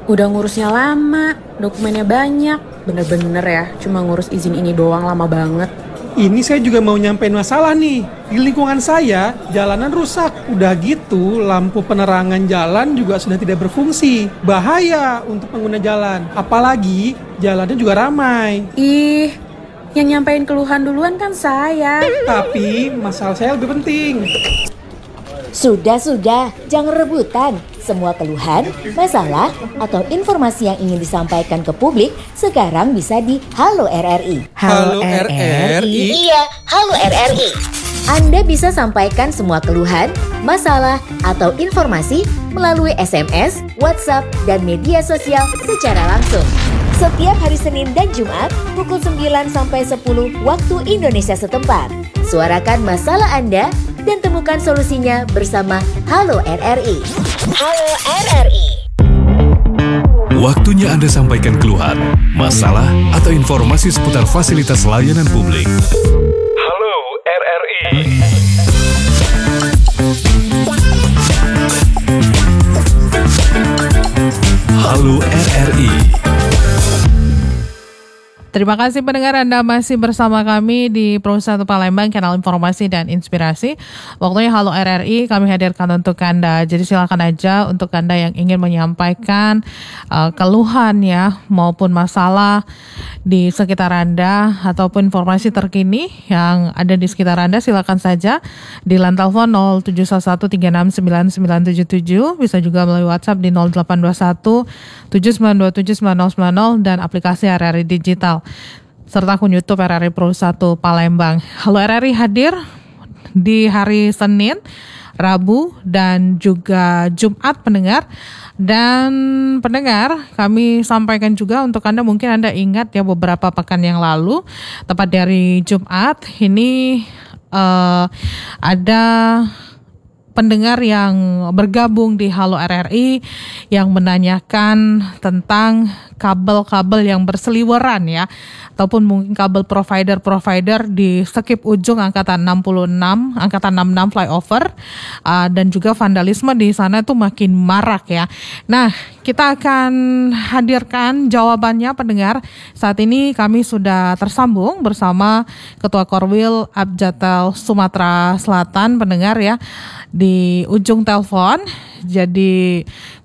Udah ngurusnya lama, dokumennya banyak. Bener-bener ya, cuma ngurus izin ini doang lama banget. Ini saya juga mau nyampein masalah nih. Di lingkungan saya, jalanan rusak. Udah gitu, lampu penerangan jalan juga sudah tidak berfungsi. Bahaya untuk pengguna jalan. Apalagi, jalannya juga ramai. Ih, yang nyampein keluhan duluan kan saya. Tapi, masalah saya lebih penting. Sudah, jangan rebutan. Semua keluhan, masalah, atau informasi yang ingin disampaikan ke publik sekarang bisa di Halo RRI. Halo RRI. Iya, Halo RRI. Anda bisa sampaikan semua keluhan, masalah, atau informasi melalui SMS, WhatsApp, dan media sosial secara langsung. Setiap hari Senin dan Jumat pukul 9 sampai 10 waktu Indonesia setempat. Suarakan masalah Anda dan temukan solusinya bersama Halo RRI. Halo RRI. Waktunya Anda sampaikan keluhan, masalah, atau informasi seputar fasilitas layanan publik. Halo RRI. Halo RRI. Terima kasih pendengar, Anda masih bersama kami di Pro 1 Palembang, kanal informasi dan inspirasi. Waktunya Halo RRI kami hadirkan untuk Anda. Jadi silakan aja untuk Anda yang ingin menyampaikan keluhan ya, maupun masalah di sekitar Anda ataupun informasi terkini yang ada di sekitar Anda, silakan saja di line telepon 0711369977, bisa juga melalui WhatsApp di 0821 79279090 dan aplikasi RRI Digital, serta akun YouTube RRI Pro 1 Palembang. Halo RRI hadir di hari Senin, Rabu, dan juga Jumat pendengar. Dan pendengar, kami sampaikan juga untuk Anda, mungkin Anda ingat ya beberapa pekan yang lalu, tepat dari Jumat, ini ada pendengar yang bergabung di Halo RRI yang menanyakan tentang kabel-kabel yang berseliweran ya, ataupun mungkin kabel provider di skip ujung angkatan 66, angkatan 66 flyover, dan juga vandalisme di sana tuh makin marak ya. Nah, kita akan hadirkan jawabannya pendengar. Saat ini kami sudah tersambung bersama Ketua Korwil Abjatel Sumatera Selatan pendengar ya, di ujung telepon. Jadi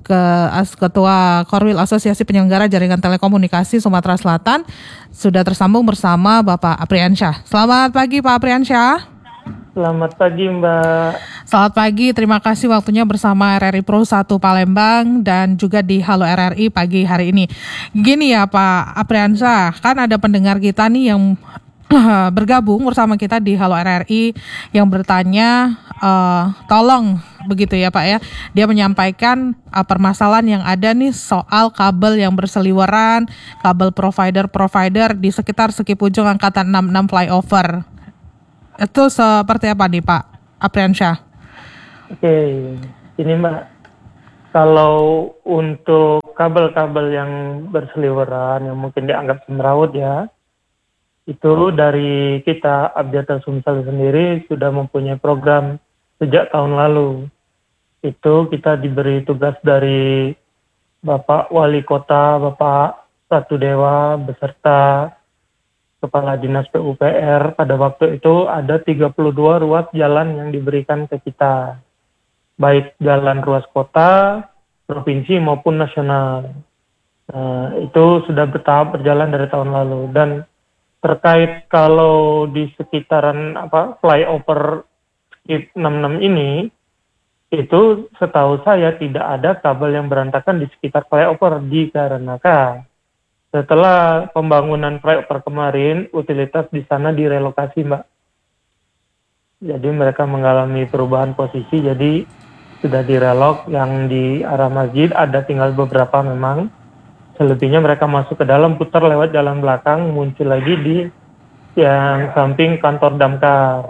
Ketua Korwil Asosiasi Penyelenggara Jaringan Telekomunikasi Sumatera Selatan sudah tersambung bersama Bapak Apriansyah. Selamat pagi Pak Apriansyah. Selamat pagi Mbak. Selamat pagi, terima kasih waktunya bersama RRI Pro 1 Palembang dan juga di Halo RRI pagi hari ini. Gini ya Pak Apriansyah, kan ada pendengar kita nih yang bergabung bersama kita di Halo RRI yang bertanya, tolong begitu ya Pak ya, dia menyampaikan permasalahan yang ada nih soal kabel yang berseliweran, kabel provider di sekitar skip ujung angkatan 66 flyover. Itu seperti apa nih Pak Apriansyah? Oke, ini Mbak, kalau untuk kabel-kabel yang berseliweran yang mungkin dianggap semrawut ya, itu dari kita Abjatel Sumsel sendiri sudah mempunyai program sejak tahun lalu. Itu kita diberi tugas dari Bapak Wali Kota, Bapak Ratu Dewa, beserta Kepala Dinas PUPR. Pada waktu itu ada 32 ruas jalan yang diberikan ke kita, baik jalan ruas kota, provinsi maupun nasional. Itu sudah bertahap berjalan dari tahun lalu. Dan terkait kalau di sekitaran flyover skip 66 ini, itu setahu saya tidak ada kabel yang berantakan di sekitar flyover, dikarenakan setelah pembangunan flyover kemarin, utilitas di sana direlokasi Mbak. Jadi mereka mengalami perubahan posisi, jadi sudah direlok. Yang di arah masjid ada tinggal beberapa memang. Selebihnya mereka masuk ke dalam, putar lewat jalan belakang, muncul lagi di yang samping kantor damkar.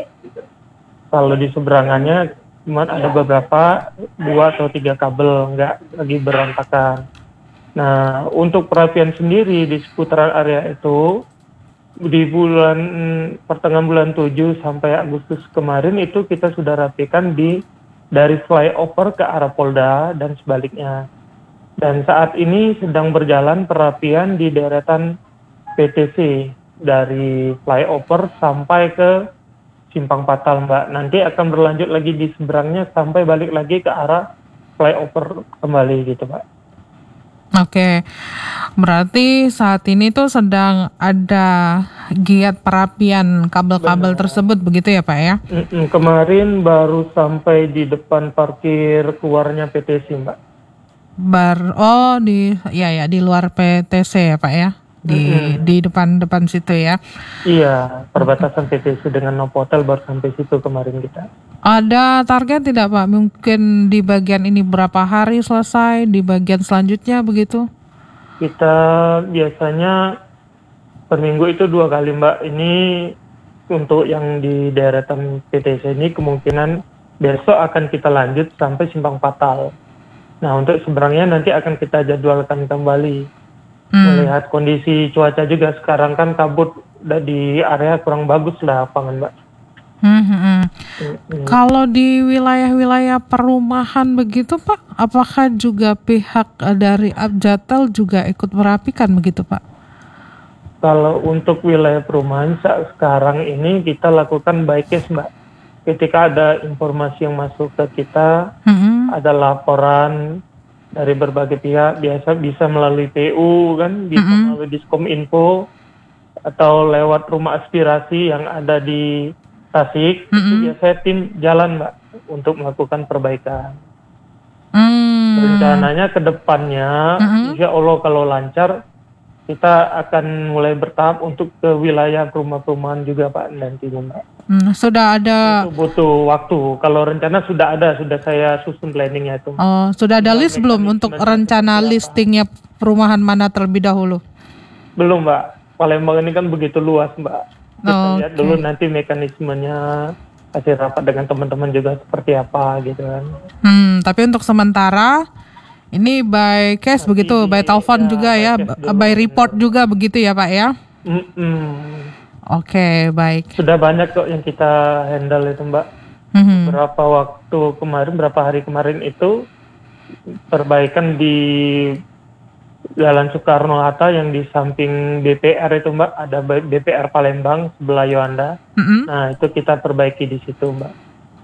Kalau di seberangannya cuma ada beberapa 2 atau 3 kabel, nggak lagi berantakan. Nah, untuk perapian sendiri di seputaran area itu, di pertengahan bulan 7 sampai Agustus kemarin itu kita sudah rapikan dari flyover ke arah Polda dan sebaliknya. Dan saat ini sedang berjalan perapian di deretan PTC dari flyover sampai ke Simpang Patal, Mbak. Nanti akan berlanjut lagi di seberangnya sampai balik lagi ke arah flyover kembali gitu, Pak. Oke, berarti saat ini tuh sedang ada giat perapian kabel-kabel tersebut begitu ya Pak ya? Kemarin baru sampai di depan parkir keluarnya PTC, Mbak. Di luar PTC ya Pak ya? Di depan situ ya? Iya, perbatasan PTC dengan Novotel baru sampai situ kemarin kita. Ada target tidak Pak? Mungkin di bagian ini berapa hari selesai, di bagian selanjutnya begitu? Kita biasanya per minggu itu 2 kali, Mbak. Ini untuk yang di deretan PTC ini kemungkinan besok akan kita lanjut sampai Simpang Patal. Nah, untuk seberangnya nanti akan kita jadwalkan kembali. Melihat kondisi cuaca juga sekarang kan kabut di area kurang bagus lah lapangan, Mbak. Kalau di wilayah-wilayah perumahan begitu Pak, apakah juga pihak dari Abjatel juga ikut merapikan begitu Pak? Kalau untuk wilayah perumahan sekarang ini kita lakukan by case, Mbak. Ketika ada informasi yang masuk ke kita, ada laporan dari berbagai pihak, biasa bisa melalui PU kan, bisa melalui Diskominfo atau lewat rumah aspirasi yang ada di Tasik, itu biasanya tim jalan, Mbak, untuk melakukan perbaikan. Rencananya ke depannya, insya Allah kalau lancar, kita akan mulai bertahap untuk ke wilayah perumahan juga, Pak, nantinya, Mbak. Sudah ada. Itu butuh waktu. Kalau rencana sudah saya susun planningnya itu. Oh, sudah ada list belum untuk rencana listingnya perumahan mana terlebih dahulu? Belum, Mbak. Palembang ini kan begitu luas, Mbak. Kita lihat dulu nanti mekanismenya, kasih rapat dengan teman-teman juga seperti apa gitu kan. Tapi untuk sementara ini by case begitu, by telepon juga ya, by report juga begitu ya Pak ya? Oke, baik. Sudah banyak kok yang kita handle itu, Mbak. Berapa hari kemarin itu perbaikan di Jalan Soekarno-Hatta yang di samping BPR itu, Mbak, ada BPR Palembang sebelah Yohanda. Nah, itu kita perbaiki di situ, Mbak.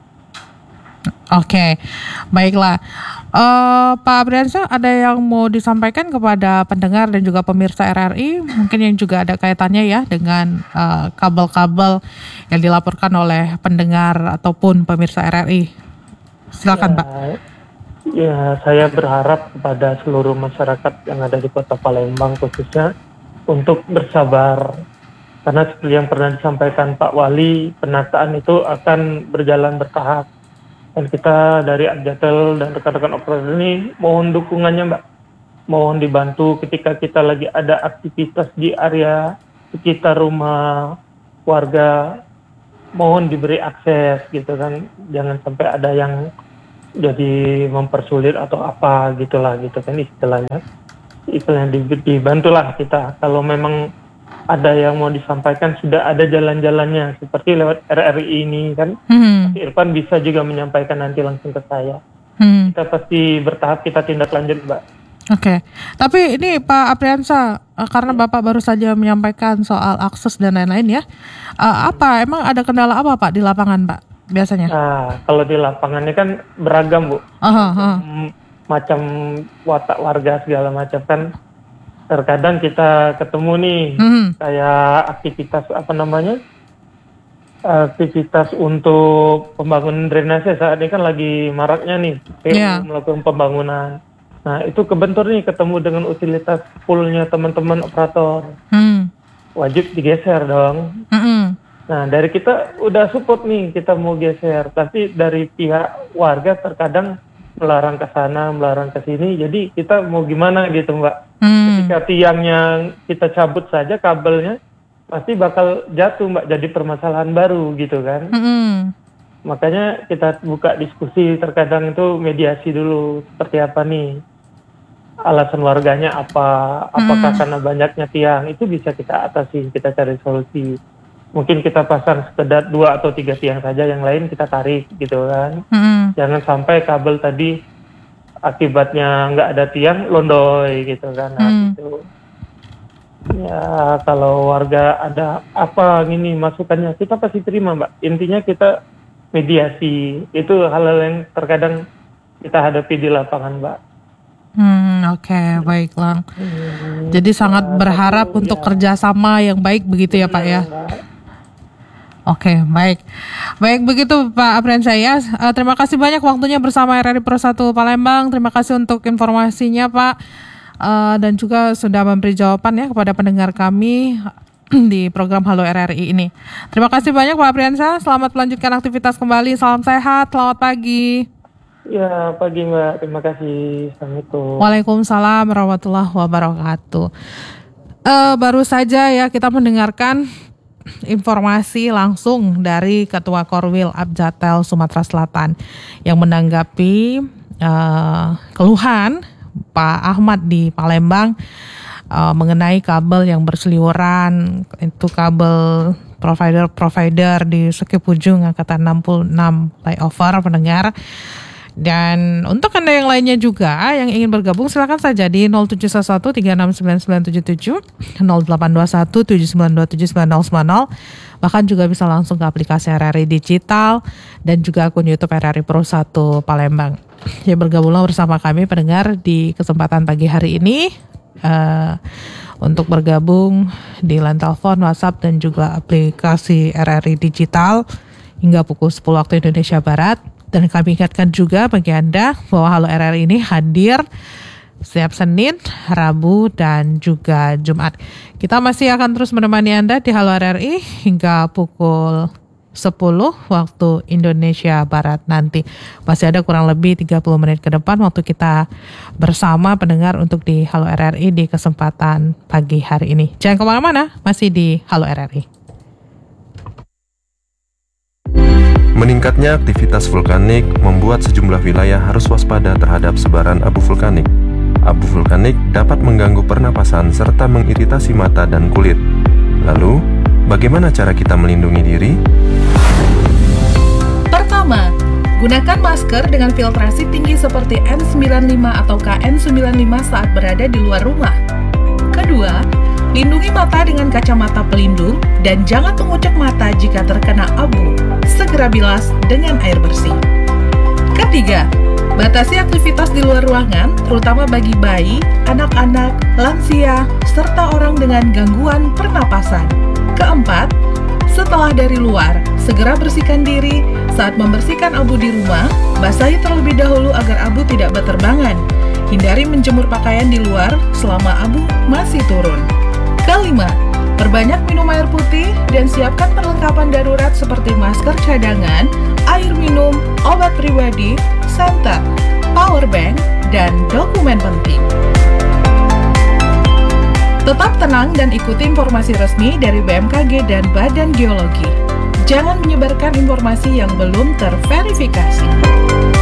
Oke, baiklah. Pak Abriansyah, ada yang mau disampaikan kepada pendengar dan juga pemirsa RRI? Mungkin yang juga ada kaitannya ya dengan kabel-kabel yang dilaporkan oleh pendengar ataupun pemirsa RRI. Silakan, Pak. Ya, saya berharap kepada seluruh masyarakat yang ada di Kota Palembang khususnya untuk bersabar. Karena seperti yang pernah disampaikan Pak Wali, penataan itu akan berjalan bertahap. Dan kita dari Abjatel dan rekan-rekan operator ini mohon dukungannya, Mbak. Mohon dibantu ketika kita lagi ada aktivitas di area sekitar rumah warga. Mohon diberi akses gitu kan. Jangan sampai ada yang jadi mempersulit atau apa gitulah gitu kan istilahnya. Istilahnya dibantulah kita. Kalau memang ada yang mau disampaikan, sudah ada jalan-jalannya seperti lewat RRI ini kan. Irfan bisa juga menyampaikan nanti langsung ke saya. Kita pasti bertahap kita tindak lanjut, Mbak. Oke. Tapi ini Pak Apriansyah, karena Bapak baru saja menyampaikan soal akses dan lain-lain ya. Emang ada kendala apa Pak di lapangan, Pak? Biasanya? Nah, kalau di lapangannya kan beragam, Bu. Macam watak warga segala macam kan. Terkadang kita ketemu nih, kayak aktivitas aktivitas untuk pembangunan drainase saat ini kan lagi maraknya nih, melakukan pembangunan. Nah, itu kebentur nih ketemu dengan utilitas poolnya teman-teman operator. Wajib digeser dong. Nah, dari kita udah support nih, kita mau geser. Tapi dari pihak warga terkadang melarang ke sana, melarang ke sini. Jadi kita mau gimana gitu, Mbak. Ketika tiangnya kita cabut saja kabelnya, pasti bakal jatuh, Mbak. Jadi permasalahan baru gitu kan. Makanya kita buka diskusi, terkadang itu mediasi dulu. Seperti apa nih? Alasan warganya apa? Apakah karena banyaknya tiang? Itu bisa kita atasi, kita cari solusi. Mungkin kita pasang sekedar 2 atau 3 tiang saja, yang lain kita tarik gitu kan. Jangan sampai kabel tadi akibatnya nggak ada tiang, londoy gitu kan. Nah, gitu. Ya kalau warga ada apa gini masukannya, kita pasti terima, Mbak. Intinya kita mediasi, itu hal-hal yang terkadang kita hadapi di lapangan, Mbak. Oke, baiklah. Jadi sangat berharap untuk kerjasama yang baik begitu ya Pak ya? Oke, baik. Baik begitu Pak Apriansyah. Terima kasih banyak waktunya bersama RRI Pro 1 Palembang. Terima kasih untuk informasinya Pak. Dan juga sudah memberi jawaban ya kepada pendengar kami di program Halo RRI ini. Terima kasih banyak Pak Apriansyah. Selamat melanjutkan aktivitas kembali. Salam sehat. Selamat pagi. Ya, pagi Mbak. Terima kasih. Assalamualaikum. Waalaikumsalam warahmatullahi wabarakatuh. Baru saja ya kita mendengarkan informasi langsung dari Ketua Korwil Abjatel Sumatera Selatan yang menanggapi keluhan Pak Ahmad di Palembang mengenai kabel yang berseliweran, itu kabel provider di Sekip Ujung Angkatan 66 flyover pendengar. Dan untuk Anda yang lainnya juga yang ingin bergabung silakan saja di 0711 369977, 0821 79279090, bahkan juga bisa langsung ke aplikasi RRI Digital dan juga akun YouTube RRI Pro 1 Palembang. Ya, bergabunglah bersama kami pendengar di kesempatan pagi hari ini untuk bergabung di line telepon, WhatsApp dan juga aplikasi RRI Digital hingga pukul 10 waktu Indonesia Barat. Dan kami ingatkan juga bagi Anda bahwa Halo RRI ini hadir setiap Senin, Rabu, dan juga Jumat. Kita masih akan terus menemani Anda di Halo RRI hingga pukul 10 waktu Indonesia Barat nanti. Masih ada kurang lebih 30 menit ke depan waktu kita bersama pendengar untuk di Halo RRI di kesempatan pagi hari ini. Jangan kemana-mana, masih di Halo RRI. Meningkatnya aktivitas vulkanik membuat sejumlah wilayah harus waspada terhadap sebaran abu vulkanik. Abu vulkanik dapat mengganggu pernapasan serta mengiritasi mata dan kulit. Lalu, bagaimana cara kita melindungi diri? Pertama, gunakan masker dengan filtrasi tinggi seperti N95 atau KN95 saat berada di luar rumah. Kedua, lindungi mata dengan kacamata pelindung dan jangan mengucek mata jika terkena abu. Segera bilas dengan air bersih. Ketiga, batasi aktivitas di luar ruangan, terutama bagi bayi, anak-anak, lansia, serta orang dengan gangguan pernapasan. Keempat, setelah dari luar, segera bersihkan diri. Saat membersihkan abu di rumah, basahi terlebih dahulu agar abu tidak berterbangan. Hindari menjemur pakaian di luar selama abu masih turun. Kelima, perbanyak minum air putih dan siapkan perlengkapan darurat seperti masker cadangan, air minum, obat pribadi, senter, power bank, dan dokumen penting. Tetap tenang dan ikuti informasi resmi dari BMKG dan Badan Geologi. Jangan menyebarkan informasi yang belum terverifikasi.